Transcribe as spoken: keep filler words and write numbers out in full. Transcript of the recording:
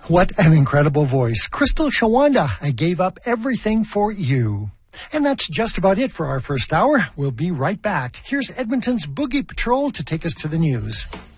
What an incredible voice. Crystal Shawanda, I gave up everything for you. And that's just about it for our first hour. We'll be right back. Here's Edmonton's Boogie Patrol to take us to the news.